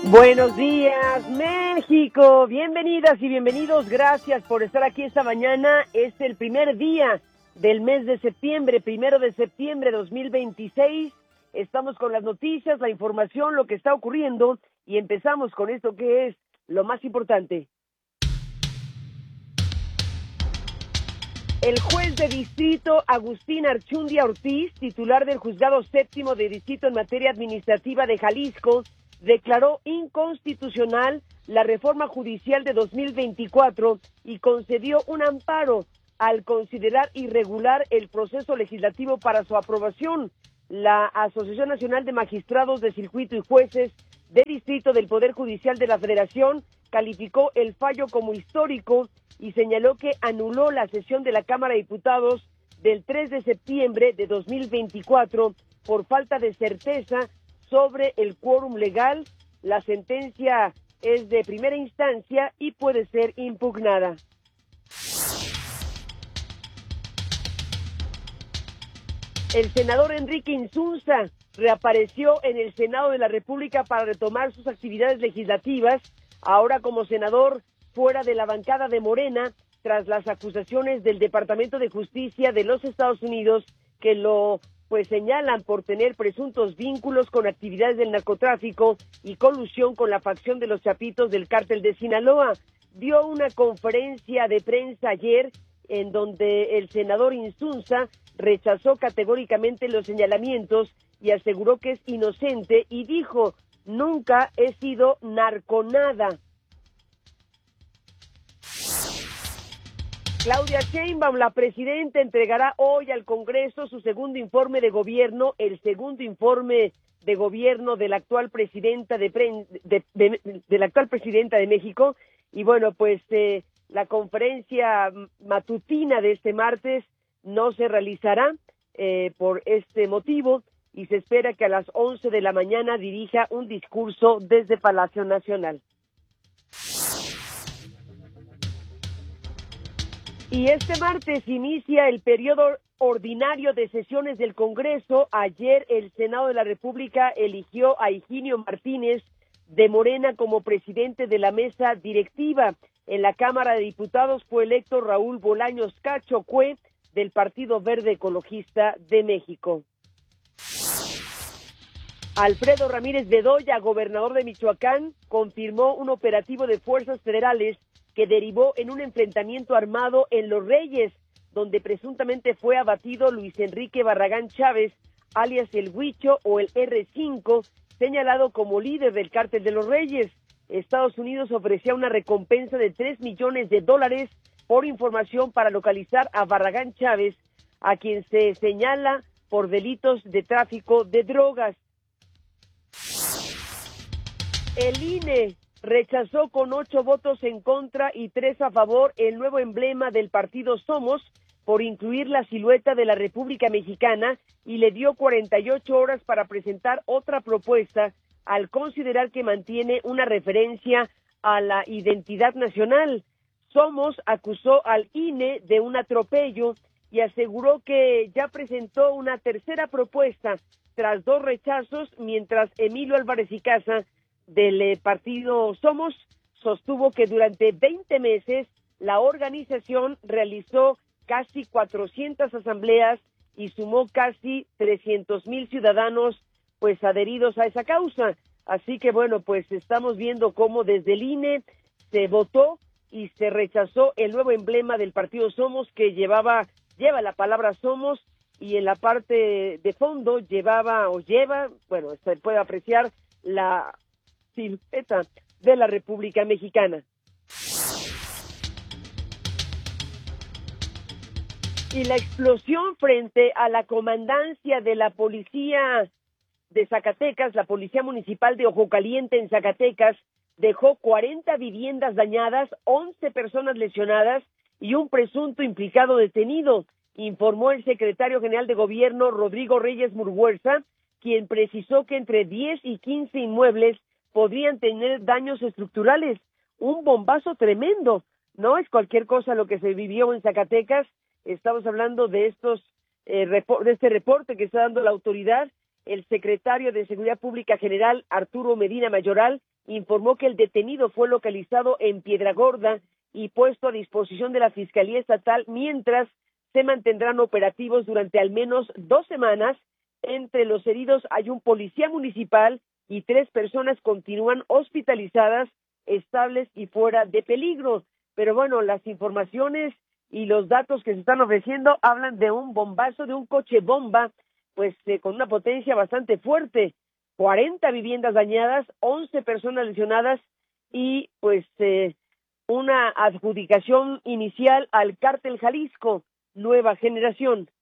Buenos días, México. Bienvenidas y bienvenidos. Gracias por estar aquí esta mañana. Es el primer día del mes de septiembre, 1 de septiembre de 2026. Estamos con las noticias, la información, lo que está ocurriendo y empezamos con esto que es lo más importante. El juez de distrito Agustín Archundia Ortiz, titular del Juzgado Séptimo de Distrito en materia administrativa de Jalisco, declaró inconstitucional la reforma judicial de 2024 y concedió un amparo al considerar irregular el proceso legislativo para su aprobación. La Asociación Nacional de Magistrados de Circuito y Jueces de Distrito del Poder Judicial de la Federación calificó el fallo como histórico y señaló que anuló la sesión de la Cámara de Diputados del 3 de septiembre de 2024 por falta de certeza sobre el quórum legal. La sentencia es de primera instancia y puede ser impugnada. El senador Enrique Insunza reapareció en el Senado de la República para retomar sus actividades legislativas, ahora como senador fuera de la bancada de Morena, tras las acusaciones del Departamento de Justicia de los Estados Unidos que lo señalan por tener presuntos vínculos con actividades del narcotráfico y colusión con la facción de los Chapitos del Cártel de Sinaloa. Dio una conferencia de prensa ayer en donde el senador Insunza rechazó categóricamente los señalamientos y aseguró que es inocente y dijo: nunca he sido narconada. Claudia Sheinbaum, la presidenta, entregará hoy al Congreso su segundo informe de gobierno, el segundo informe de gobierno de la actual presidenta de la actual presidenta de México. Y bueno, la conferencia matutina de este martes no se realizará por este motivo y se espera que a las 11 de la mañana dirija un discurso desde Palacio Nacional. Y este martes inicia el periodo ordinario de sesiones del Congreso. Ayer el Senado de la República eligió a Higinio Martínez de Morena como presidente de la mesa directiva. En la Cámara de Diputados fue electo Raúl Bolaños Cacho Cue del Partido Verde Ecologista de México. Alfredo Ramírez Bedoya, gobernador de Michoacán, confirmó un operativo de fuerzas federales que derivó en un enfrentamiento armado en Los Reyes, donde presuntamente fue abatido Luis Enrique Barragán Chávez, alias el Huicho o el R5, señalado como líder del Cártel de Los Reyes. Estados Unidos ofrecía una recompensa de $3 millones por información para localizar a Barragán Chávez, a quien se señala por delitos de tráfico de drogas. El INE rechazó con 8 votos en contra y 3 a favor el nuevo emblema del partido Somos por incluir la silueta de la República Mexicana y le dio 48 horas para presentar otra propuesta al considerar que mantiene una referencia a la identidad nacional. Somos acusó al INE de un atropello y aseguró que ya presentó una tercera propuesta tras 2 rechazos, mientras Emilio Álvarez y Casa del partido Somos sostuvo que durante 20 meses la organización realizó casi 400 asambleas y sumó casi 300,000 ciudadanos adheridos a esa causa. Así que estamos viendo cómo desde el INE se votó y se rechazó el nuevo emblema del partido Somos, que lleva la palabra Somos, y en la parte de fondo se puede apreciar la silueta de la República Mexicana. Y la explosión frente a la comandancia de la policía de Zacatecas, la Policía Municipal de Ojo Caliente en Zacatecas, dejó 40 viviendas dañadas, 11 personas lesionadas y un presunto implicado detenido, informó el secretario general de Gobierno, Rodrigo Reyes Murguerza, quien precisó que entre 10 y 15 inmuebles podrían tener daños estructurales. Un bombazo tremendo, no es cualquier cosa lo que se vivió en Zacatecas. Estamos hablando de este reporte que está dando la autoridad. El secretario de Seguridad Pública General, Arturo Medina Mayoral, informó que el detenido fue localizado en Piedragorda y puesto a disposición de la Fiscalía Estatal, mientras se mantendrán operativos durante al menos 2 semanas. Entre los heridos hay un policía municipal y 3 personas continúan hospitalizadas, estables y fuera de peligro. Pero bueno, las informaciones y los datos que se están ofreciendo hablan de un bombazo, de un coche bomba, pues con una potencia bastante fuerte. 40 viviendas dañadas, 11 personas lesionadas y pues una adjudicación inicial al Cártel Jalisco Nueva Generación.